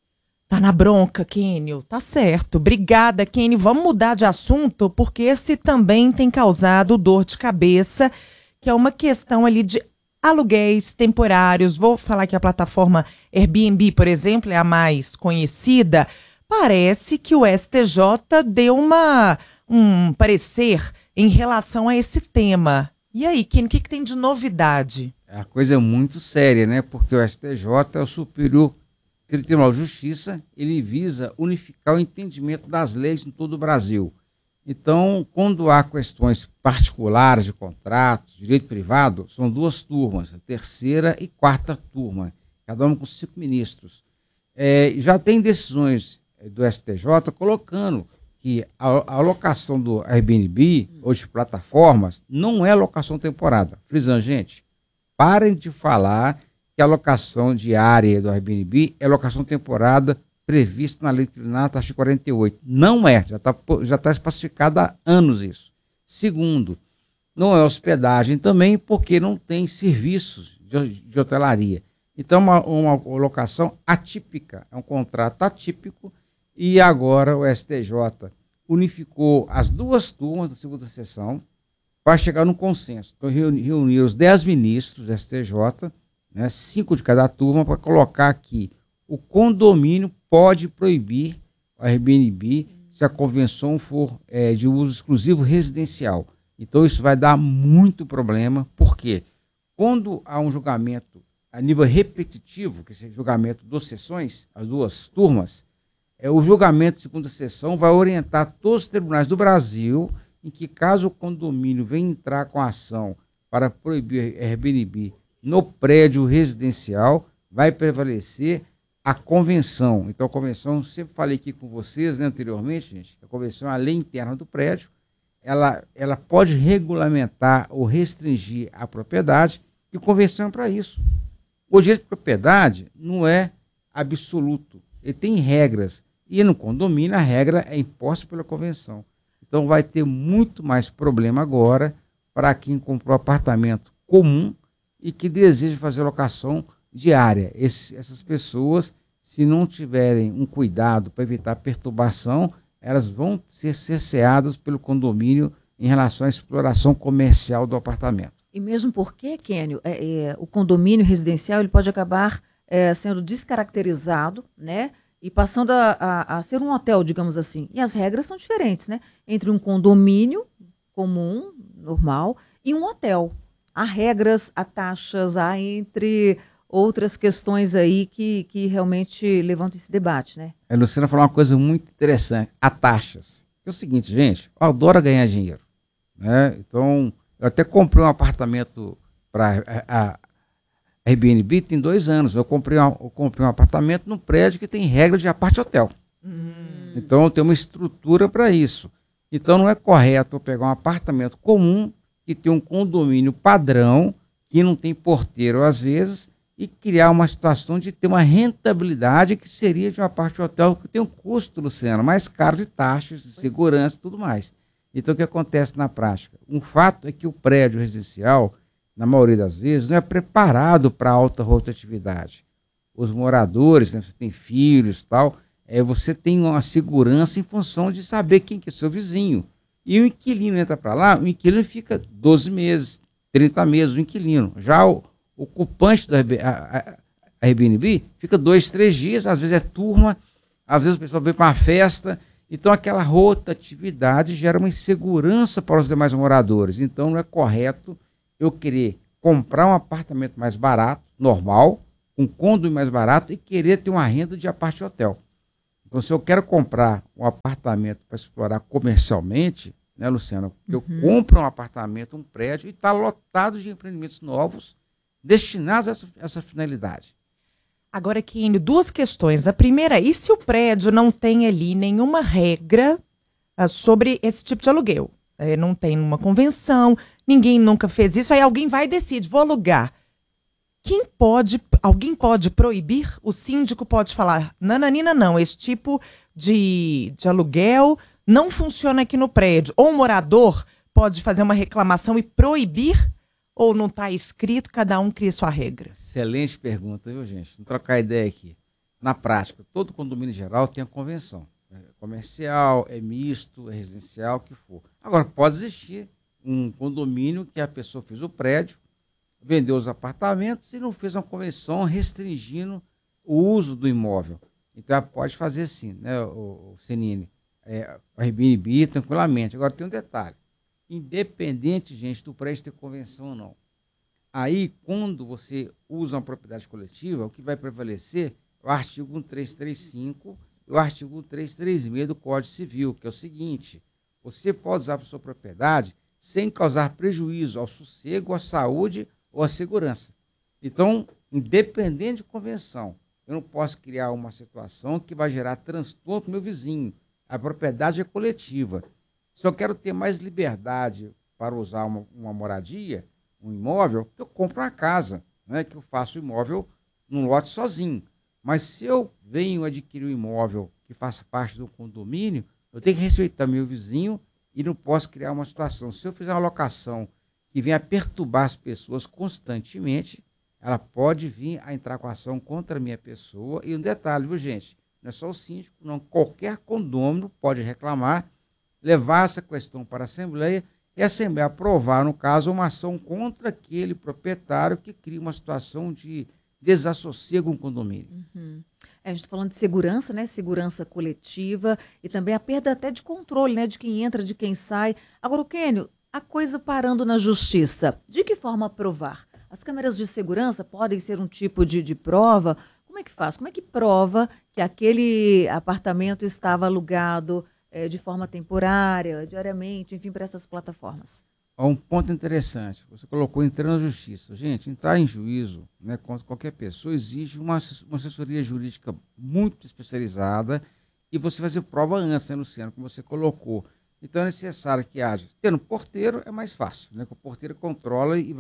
Tá na bronca, Kênio. Tá certo. Obrigada, Kênio. Vamos mudar de assunto, porque esse também tem causado dor de cabeça, que é uma questão ali de aluguéis temporários. Vou falar que a plataforma Airbnb, por exemplo, é a mais conhecida. Parece que o S T J deu uma, um parecer em relação a esse tema. E aí, Kênio, o que, que tem de novidade? A coisa é muito séria, né? Porque o S T J é o Superior Tribunal de Justiça, ele visa unificar o entendimento das leis em todo o Brasil. Então, quando há questões particulares de contratos, direito privado, são duas turmas, a terceira e quarta turma, cada uma com cinco ministros. É, já tem decisões do S T J colocando que a, a alocação do Airbnb, ou de plataformas, não é alocação temporada. Frisando, gente, parem de falar que a alocação diária do Airbnb é alocação temporada prevista na Lei Trinata, artigo quarenta e oito. Não é, já está já tá especificado há anos isso. Segundo, não é hospedagem também, porque não tem serviços de, de hotelaria. Então, uma, uma alocação atípica, é um contrato atípico, e agora o S T J unificou as duas turmas da segunda sessão para chegar num consenso. Então, reuni, reuniram os dez ministros do S T J, né, cinco de cada turma, para colocar que o condomínio pode proibir o Airbnb se a convenção for é, de uso exclusivo residencial. Então, isso vai dar muito problema, porque quando há um julgamento a nível repetitivo, que é o julgamento de duas sessões, as duas turmas, é, o julgamento de segunda sessão vai orientar todos os tribunais do Brasil em que, caso o condomínio venha entrar com ação para proibir Airbnb no prédio residencial, vai prevalecer a convenção. Então, a convenção, sempre falei aqui com vocês, né, anteriormente, gente, a convenção é a lei interna do prédio, ela, ela pode regulamentar ou restringir a propriedade, E convenção é para isso. O direito de propriedade não é absoluto. Ele tem regras. E no condomínio a regra é imposta pela convenção. Então vai ter muito mais problema agora para quem comprou apartamento comum e que deseja fazer locação diária. Esse, essas pessoas, se não tiverem um cuidado para evitar perturbação, elas vão ser cerceadas pelo condomínio em relação à exploração comercial do apartamento. E mesmo porque, Kênio, é, é, o condomínio residencial ele pode acabar é, sendo descaracterizado, né? E passando a, a, a ser um hotel, digamos assim. E as regras são diferentes, né? Entre um condomínio comum, normal, e um hotel. Há regras, há taxas, há entre outras questões aí que, que realmente levantam esse debate, né? A Luciana falou uma coisa muito interessante, há taxas. É o seguinte, gente, eu adoro ganhar dinheiro, né? Então, eu até comprei um apartamento para a Airbnb tem dois anos. Eu comprei, um, eu comprei um apartamento num prédio que tem regra de apart-hotel. Hum. Então, eu tenho uma estrutura para isso. Então, não é correto eu pegar um apartamento comum que tem um condomínio padrão, que não tem porteiro às vezes, e criar uma situação de ter uma rentabilidade que seria de um apart-hotel que tem um custo, Luciano, mais caro de taxas, de segurança e tudo mais. Então, o que acontece na prática? Um fato é que o prédio residencial, na maioria das vezes, não é preparado para alta rotatividade. Os moradores, né, você tem filhos e tal, é, você tem uma segurança em função de saber quem que é seu vizinho. E o inquilino entra para lá, o inquilino fica doze meses, trinta meses, o inquilino. Já o, o ocupante do Airbnb fica dois, três dias, às vezes é turma, às vezes o pessoal vem para uma festa. Então, aquela rotatividade gera uma insegurança para os demais moradores. Então, não é correto eu querer comprar um apartamento mais barato, normal, um condomínio mais barato e querer ter uma renda de apart-hotel. Então, se eu quero comprar um apartamento para explorar comercialmente, né, Luciano? Eu uhum. compro um apartamento, um prédio, e está lotado de empreendimentos novos destinados a essa, essa finalidade. Agora, Kênio, duas questões. A primeira, e se o prédio não tem ali nenhuma regra uh, sobre esse tipo de aluguel? É, não tem uma convenção, ninguém nunca fez isso, aí alguém vai e decide, vou alugar. Quem pode, alguém pode proibir? O síndico pode falar, nananina não, esse tipo de, de aluguel não funciona aqui no prédio. Ou o morador pode fazer uma reclamação e proibir? Ou não está escrito, cada um cria sua regra? Excelente pergunta, viu, gente? Vamos trocar ideia aqui. Na prática, todo condomínio geral tem a convenção. É comercial, é misto, é residencial, o que for. Agora, pode existir um condomínio que a pessoa fez o prédio, vendeu os apartamentos e não fez uma convenção restringindo o uso do imóvel. Então, ela pode fazer assim, né, o, o Senine, é, o Airbnb tranquilamente. Agora, tem um detalhe. Independente, gente, do prédio ter convenção ou não. Aí, quando você usa uma propriedade coletiva, o que vai prevalecer é o artigo cento e trezentos e trinta e cinco e o artigo cento e trezentos e trinta e seis do Código Civil, que é o seguinte: você pode usar para sua propriedade sem causar prejuízo ao sossego, à saúde ou à segurança. Então, independente de convenção, eu não posso criar uma situação que vai gerar transtorno para o meu vizinho. A propriedade é coletiva. Se eu quero ter mais liberdade para usar uma, uma moradia, um imóvel, eu compro uma casa, né, que eu faço o imóvel num lote sozinho. Mas se eu venho adquirir um imóvel que faça parte do condomínio, eu tenho que respeitar meu vizinho e não posso criar uma situação. Se eu fizer uma locação que venha perturbar as pessoas constantemente, ela pode vir a entrar com ação contra a minha pessoa. E um detalhe, viu, gente? Não é só o síndico, não. Qualquer condômino pode reclamar, levar essa questão para a Assembleia e a Assembleia aprovar, no caso, uma ação contra aquele proprietário que cria uma situação de desassossego no condomínio. Uhum. É, a gente está falando de segurança, né? Segurança coletiva e também a perda até de controle, né? De quem entra, de quem sai. Agora, o Kênio, a coisa parando na justiça, de que forma provar? As câmeras de segurança podem ser um tipo de, de prova? Como é que faz? Como é que prova que aquele apartamento estava alugado é, de forma temporária, diariamente, enfim, para essas plataformas? Há um ponto interessante. Você colocou entrar na justiça. Gente, entrar em juízo, né, contra qualquer pessoa exige uma, uma assessoria jurídica muito especializada e você fazer prova antes, né, Luciano, como você colocou. Então é necessário que haja. Tendo porteiro é mais fácil, né, que o porteiro controla e vai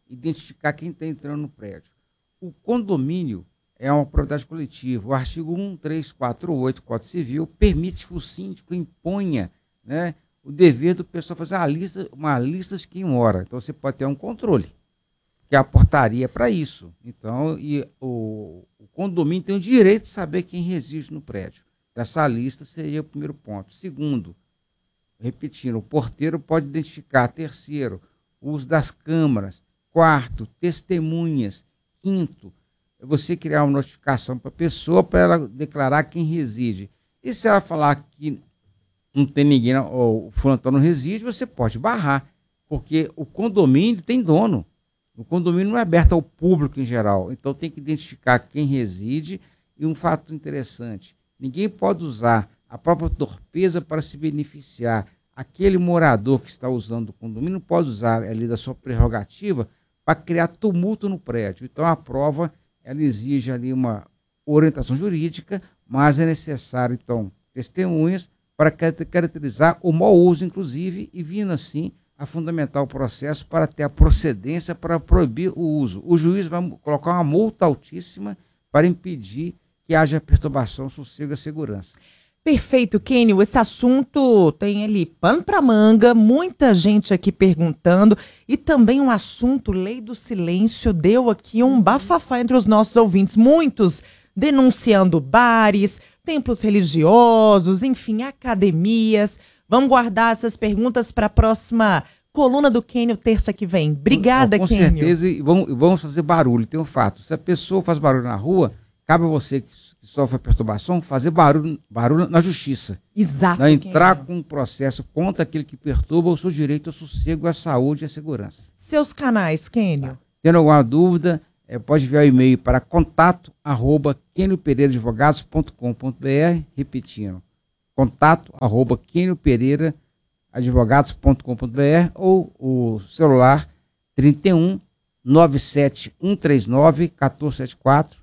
identificar quem está entrando no prédio. O condomínio é uma propriedade coletiva. O artigo cento e trezentos e quarenta e oito do Código Civil permite que o síndico imponha, né, o dever do pessoal fazer uma lista, uma lista de quem mora. Então você pode ter um controle, que é a portaria para isso. Então, e o, o condomínio tem o direito de saber quem reside no prédio. Essa lista seria o primeiro ponto. Segundo, repetindo, o porteiro pode identificar. Terceiro, o uso das câmaras. Quarto, testemunhas. Quinto, é você criar uma notificação para a pessoa para ela declarar quem reside. E se ela falar que não tem ninguém, ou o fulano não reside, você pode barrar, porque o condomínio tem dono. O condomínio não é aberto ao público em geral, então tem que identificar quem reside. E um fato interessante, ninguém pode usar a própria torpeza para se beneficiar. Aquele morador que está usando o condomínio não pode usar ali da sua prerrogativa para criar tumulto no prédio. Então a prova, ela exige ali uma orientação jurídica, mas é necessário, então, testemunhas para caracterizar o mau uso, inclusive, e vindo assim a fundamentar o processo para ter a procedência para proibir o uso. O juiz vai colocar uma multa altíssima para impedir que haja perturbação, sossego e segurança. Perfeito, Kênio. Esse assunto tem ali pano para manga, muita gente aqui perguntando, e também um assunto, lei do silêncio, deu aqui um bafafá entre os nossos ouvintes, muitos denunciando bares, templos religiosos, enfim, academias. Vamos guardar essas perguntas para a próxima coluna do Kênio, terça que vem. Obrigada, com Kênio. Com certeza, e vamos, vamos fazer barulho. Tem um fato, se a pessoa faz barulho na rua, cabe a você que sofre perturbação fazer barulho, barulho na justiça. Exato. Não entrar com um processo contra aquele que perturba o seu direito ao sossego, à saúde e à segurança. Seus canais, Kênio. Tá. Tendo alguma dúvida, é, pode enviar o e-mail para contato arroba kenio pereira advogados ponto com ponto br, repetindo, contato arroba kenio pereira advogados ponto com ponto br, ou o celular trinta e um, nove sete um três nove, um quatro sete quatro,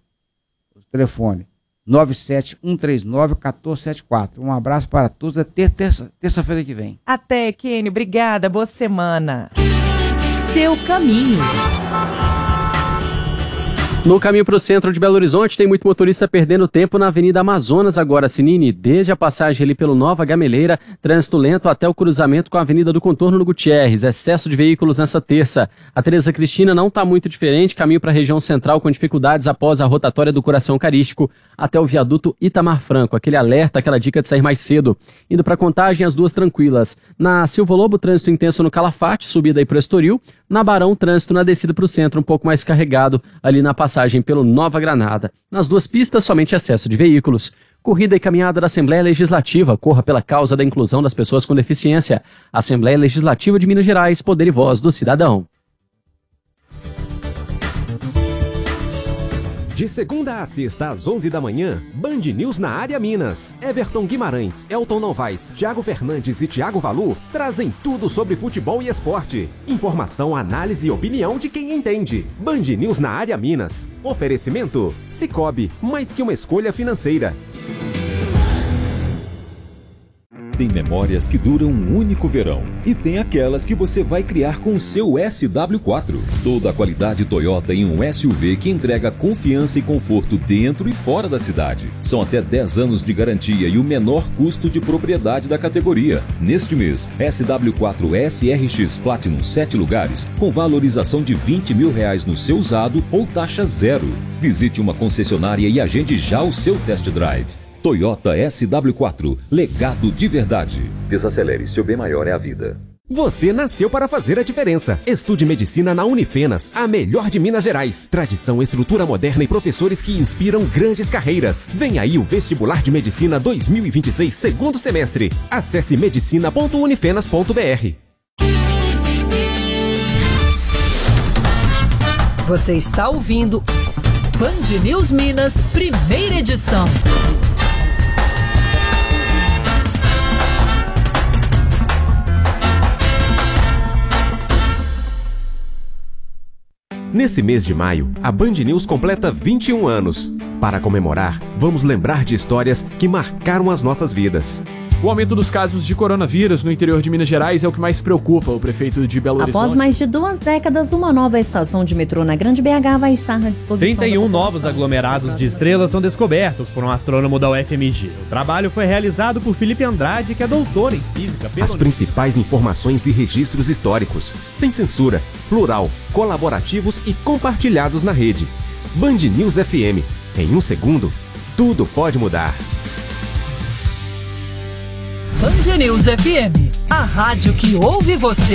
o telefone nove sete um três nove, um quatro sete quatro. Um abraço para todos, até terça, terça-feira que vem. Até, Kênio. Obrigada. Boa semana. Seu caminho. No caminho para o centro de Belo Horizonte, tem muito motorista perdendo tempo na Avenida Amazonas agora, Sinini, desde a passagem ali pelo Nova Gameleira, trânsito lento até o cruzamento com a Avenida do Contorno no Gutierrez, excesso de veículos nessa terça. A Teresa Cristina não está muito diferente, caminho para a região central com dificuldades após a rotatória do Coração Eucarístico até o viaduto Itamar Franco, aquele alerta, aquela dica de sair mais cedo. Indo para Contagem, as duas tranquilas. Na Silva Lobo, trânsito intenso no Calafate, subida aí para o Estoril. Na Barão, trânsito na descida para o centro, um pouco mais carregado ali na passagem pelo Nova Granada. Nas duas pistas, somente excesso de veículos. Corrida e caminhada da Assembleia Legislativa. Corra pela causa da inclusão das pessoas com deficiência. Assembleia Legislativa de Minas Gerais, poder e voz do cidadão. De segunda a sexta, às onze da manhã, Band News na área Minas. Everton Guimarães, Elton Novaes, Thiago Fernandes e Thiago Valu trazem tudo sobre futebol e esporte. Informação, análise e opinião de quem entende. Band News na área Minas. Oferecimento: Cicobi, mais que uma escolha financeira. Tem memórias que duram um único verão e tem aquelas que você vai criar com o seu S W quatro. Toda a qualidade Toyota em um S U V que entrega confiança e conforto dentro e fora da cidade. São até dez anos de garantia e o menor custo de propriedade da categoria. Neste mês, S W quatro S R X Platinum sete lugares com valorização de vinte mil reais no seu usado ou taxa zero. Visite uma concessionária e agende já o seu test drive. Toyota S W quatro, legado de verdade. Desacelere, seu bem maior é a vida. Você nasceu para fazer a diferença. Estude medicina na Unifenas, a melhor de Minas Gerais. Tradição, estrutura moderna e professores que inspiram grandes carreiras. Vem aí o Vestibular de Medicina dois mil e vinte e seis, segundo semestre. Acesse medicina ponto unifenas ponto br. Você está ouvindo Band News Minas, primeira edição. Nesse mês de maio, a Band News completa vinte e um anos. Para comemorar, vamos lembrar de histórias que marcaram as nossas vidas. O aumento dos casos de coronavírus no interior de Minas Gerais é o que mais preocupa o prefeito de Belo Horizonte. Após mais de duas décadas, uma nova estação de metrô na Grande B H vai estar à disposição. trinta e um novos aglomerados de estrelas são descobertos por um astrônomo da U F M G. O trabalho foi realizado por Felipe Andrade, que é doutor em física pela As principais informações e registros históricos, sem censura, plural, colaborativos e compartilhados na rede. Band News F M. Em um segundo, tudo pode mudar. Band News F M, a rádio que ouve você.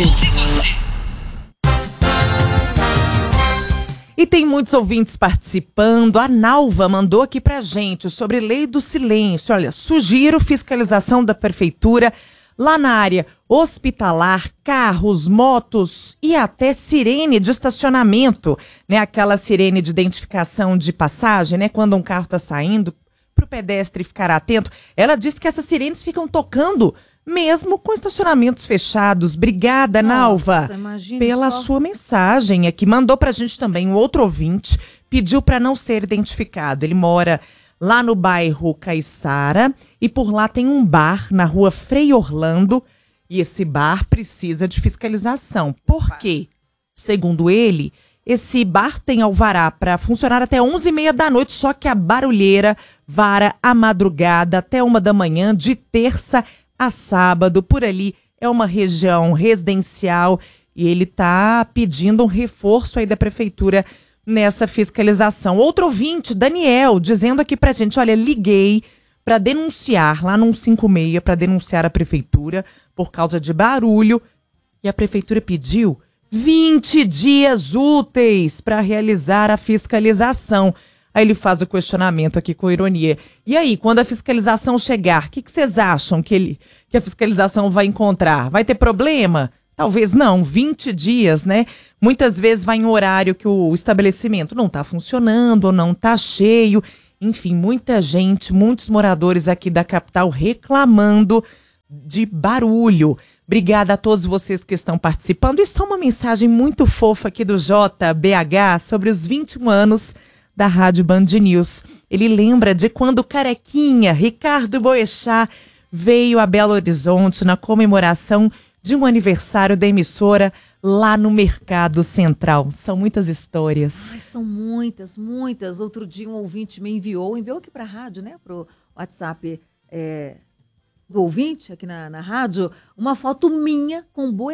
E tem muitos ouvintes participando. A Nalva mandou aqui pra gente sobre lei do silêncio. Olha, sugiro fiscalização da prefeitura lá na área hospitalar, carros, motos e até sirene de estacionamento, né? Aquela sirene de identificação de passagem, né? Quando um carro tá saindo, pro pedestre ficar atento. Ela disse que essas sirenes ficam tocando mesmo com estacionamentos fechados. Obrigada, Nossa, Nalva, pela só. sua mensagem aqui. Mandou pra gente também um outro ouvinte, pediu para não ser identificado. Ele mora lá no bairro Caiçara e por lá tem um bar na rua Frei Orlando e esse bar precisa de fiscalização. Por quê? Segundo ele, esse bar tem alvará para funcionar até onze e meia da noite, só que a barulheira vara a madrugada até uma da manhã, de terça a sábado. Por ali é uma região residencial e ele está pedindo um reforço aí da prefeitura nessa fiscalização. Outro ouvinte, Daniel, dizendo aqui pra gente, olha, liguei para denunciar lá no cento e cinquenta e seis, para denunciar a prefeitura por causa de barulho e a prefeitura pediu vinte dias úteis para realizar a fiscalização. Aí ele faz o questionamento aqui com ironia. E aí, quando a fiscalização chegar, o que, que vocês acham que, ele, que a fiscalização vai encontrar? Vai ter problema? Talvez não, vinte dias, né? Muitas vezes vai em horário que o estabelecimento não está funcionando ou não está cheio. Enfim, muita gente, muitos moradores aqui da capital reclamando de barulho. Obrigada a todos vocês que estão participando. E só uma mensagem muito fofa aqui do J B H sobre os vinte e um anos da Rádio Band News. Ele lembra de quando o carequinha Ricardo Boechat veio a Belo Horizonte na comemoração de um aniversário da emissora lá no Mercado Central. São muitas histórias. Ai, são muitas, muitas. Outro dia um ouvinte me enviou, enviou aqui para a rádio, né? Para o WhatsApp é, do ouvinte aqui na, na rádio, uma foto minha com Boechat